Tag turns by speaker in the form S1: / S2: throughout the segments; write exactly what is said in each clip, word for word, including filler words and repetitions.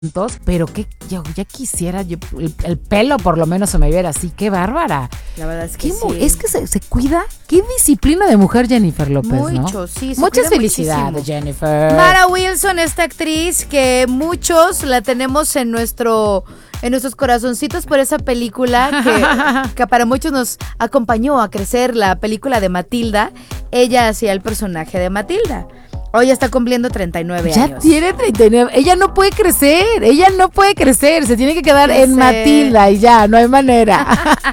S1: pero que yo ya quisiera, yo, el, el pelo por lo menos se me viera así, qué bárbara.
S2: La verdad es que
S1: qué,
S2: sí.
S1: Es que se, se cuida, qué disciplina de mujer Jennifer López,
S2: Mucho,
S1: ¿no?
S2: sí.
S1: Muchas felicidades,
S2: muchísimo.
S1: Jennifer.
S2: Mara Wilson, esta actriz que muchos la tenemos en nuestro... en nuestros corazoncitos por esa película que, que para muchos nos acompañó a crecer, la película de Matilda. Ella hacía el personaje de Matilda. Hoy ya está cumpliendo treinta y nueve
S1: ya
S2: años.
S1: Ya tiene treinta y nueve. Ella no puede crecer. Ella no puede crecer. Se tiene que quedar
S2: Ya
S1: en
S2: sé.
S1: Matilda y ya, no hay manera.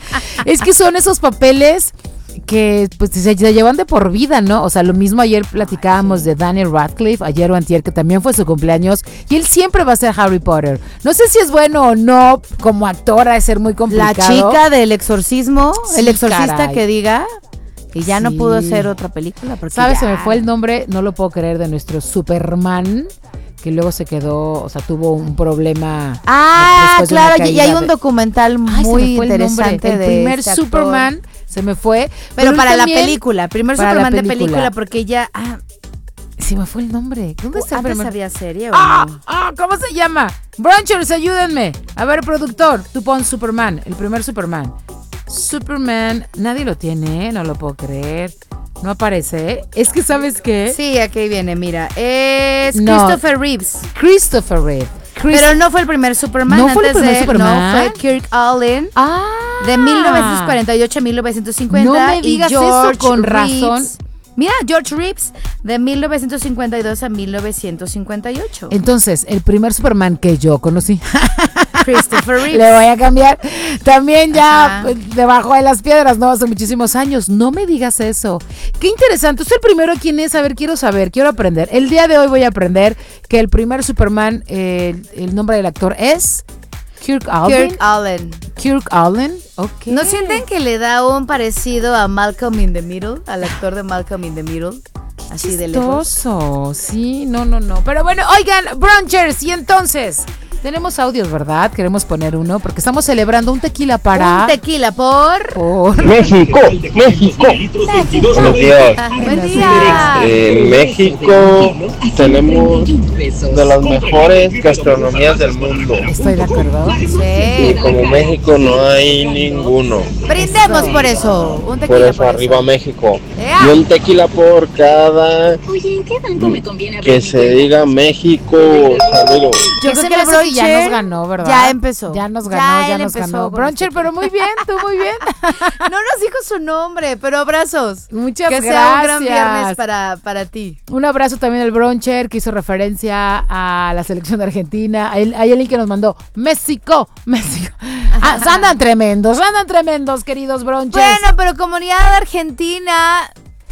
S1: Es que son esos papeles que pues se, se llevan de por vida, ¿no? O sea, lo mismo ayer platicábamos de Daniel Radcliffe, ayer o antier, que también fue su cumpleaños, y él siempre va a ser Harry Potter. No sé si es bueno o no, como actor ha de ser muy complicado.
S2: La chica del exorcismo,
S1: Sí,
S2: el exorcista
S1: caray.
S2: que diga que ya
S1: Sí.
S2: no pudo hacer otra película. Porque
S1: ¿Sabes?
S2: ya...
S1: Se me fue el nombre, no lo puedo creer, de nuestro Superman, que luego se quedó, o sea, tuvo un problema.
S2: Ah,
S1: después de una
S2: claro, y
S1: caída
S2: hay un
S1: de-
S2: documental
S1: Ay, se
S2: muy
S1: me fue el
S2: interesante
S1: nombre. El
S2: de
S1: primer
S2: este actor.
S1: Superman se me fue.
S2: Pero
S1: él
S2: para la
S1: también-
S2: película, primer
S1: para la
S2: Superman de
S1: película.
S2: película, porque ella... Ah,
S1: Se me fue el nombre. ¿Dónde está el
S2: ¿antes
S1: primer?
S2: había serie o
S1: ¡Ah!
S2: no?
S1: ¡Ah! ¿Cómo se llama? Brunchers, ayúdenme. A ver, productor, tú pon Superman, el primer Superman. Superman, nadie lo tiene, no lo puedo creer. No aparece. Es que, ¿sabes qué?
S2: Sí, aquí viene, mira. Es
S1: No.
S2: Christopher Reeves.
S1: Christopher Reeve. Chris-
S2: Pero no fue el primer Superman.
S1: ¿No fue el
S2: antes
S1: primer
S2: de-
S1: Superman?
S2: No, fue Kirk Allen.
S1: Ah.
S2: De mil novecientos cuarenta y ocho a mil novecientos cincuenta.
S1: No me digas
S2: y George
S1: eso, con
S2: Reeves.
S1: razón.
S2: Mira, George Reeves, de mil novecientos cincuenta y dos a mil novecientos cincuenta y ocho.
S1: Entonces, el primer Superman que yo conocí.
S2: Christopher Reeves.
S1: Le voy a cambiar. También ya
S2: Ajá.
S1: pues, debajo de las piedras, ¿no? Hace muchísimos años. No me digas eso. Qué interesante. ¿Usted el primero quién es? A ver, quiero saber, quiero aprender. El día de hoy voy a aprender que el primer Superman, eh, el nombre del actor es Kirk Allen.
S2: Kirk Allen.
S1: Kirk Allen. Ok.
S2: ¿No sienten que le da un parecido a Malcolm in the Middle? Al actor de Malcolm in the Middle. Así de lejos.
S1: Chistoso. Sí, no, no, no. Pero bueno, oigan, brunchers, y entonces... Tenemos audios, ¿verdad? Queremos poner uno porque estamos celebrando un tequila para...
S2: Un tequila por...
S1: por...
S3: México, México. Buenos días.
S2: Buen día.
S3: En México tenemos de las mejores gastronomías del mundo.
S1: Estoy de acuerdo.
S3: Y
S2: Sí.
S3: como México no hay ninguno.
S2: Brindemos por eso. Un
S3: Por
S2: tequila
S3: eso arriba México.
S2: ¡Ea!
S3: Y un tequila por cada
S4: Oye, ¿en qué banco me conviene
S3: que
S4: abrir
S3: se
S4: mi cuenta?
S3: diga México. Saludos.
S2: Yo
S1: Ese
S2: creo que el
S1: me hace que ya
S2: Broncher
S1: nos ganó, ¿verdad?
S2: ya empezó.
S1: Ya nos
S2: Ya
S1: ganó, ya,
S2: él
S1: nos
S2: empezó
S1: ganó.
S2: con
S1: Broncher,
S2: este
S1: pero muy bien, tú muy bien.
S2: No nos dijo su nombre, pero abrazos.
S1: Muchas
S2: que
S1: gracias.
S2: sea un gran viernes para, para ti.
S1: Un abrazo también al Broncher, que hizo referencia a la selección de Argentina. Hay, hay alguien que nos mandó México, México. Ah, andan tremendos, andan tremendos, queridos Bronchers.
S2: Bueno, pero comunidad argentina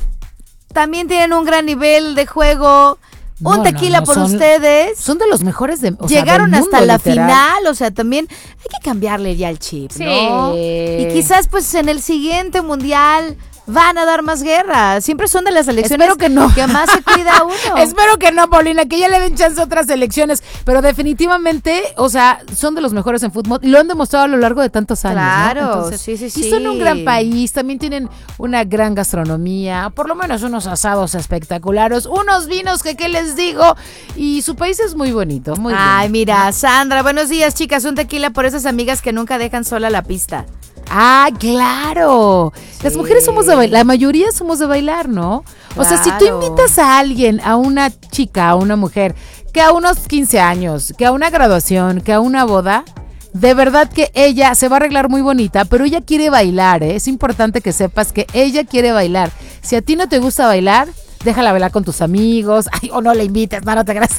S2: también tienen un gran nivel de juego.
S1: No,
S2: Un
S1: no,
S2: tequila
S1: no,
S2: por
S1: son-
S2: ustedes.
S1: Son de los mejores de o sea,
S2: Llegaron
S1: del
S2: hasta
S1: mundo,
S2: la
S1: literal.
S2: final, o sea, también hay que cambiarle ya el chip,
S1: Sí.
S2: ¿no? Y quizás pues en el siguiente mundial van a dar más guerra. Siempre son de las elecciones
S1: Espero que no.
S2: que más se cuida uno.
S1: Espero que no, Paulina, que ya le den chance a otras elecciones, pero definitivamente, o sea, son de los mejores en fútbol y lo han demostrado a lo largo de tantos años,
S2: Claro,
S1: ¿no? Entonces,
S2: sí, sí, sí.
S1: Y son un gran país, también tienen una gran gastronomía, por lo menos unos asados espectaculares, unos vinos que qué les digo, y su país es muy bonito, muy
S2: Ay,
S1: bien.
S2: mira, Sandra, buenos días, chicas. Un tequila por esas amigas que nunca dejan sola la pista.
S1: Ah, claro. Las
S2: Sí.
S1: mujeres somos de bailar, la mayoría somos de bailar, ¿no? O sea, si tú
S2: Claro.
S1: invitas a alguien, a una chica, a una mujer, que a unos quince años, que a una graduación, que a una boda, de verdad que ella se va a arreglar muy bonita, pero ella quiere bailar, ¿eh? Es importante que sepas que ella quiere bailar. Si a ti no te gusta bailar, déjala bailar con tus amigos. Ay, o no la invites, no, no te creas.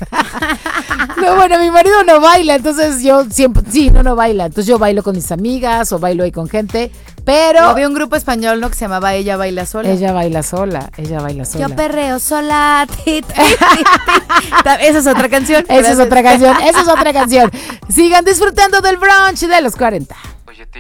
S1: No, bueno, mi marido no baila, entonces yo siempre, sí, no, no baila. Entonces yo bailo con mis amigas o bailo ahí con gente, pero
S2: Había un grupo español, ¿no? Que se llamaba Ella Baila Sola.
S1: ella baila sola, ella baila sola.
S2: Yo perreo sola. ti, ti, ti, ti. Esa es otra canción.
S1: Esa es
S2: Gracias.
S1: otra canción, esa es otra canción. Sigan disfrutando del brunch de los cuarenta.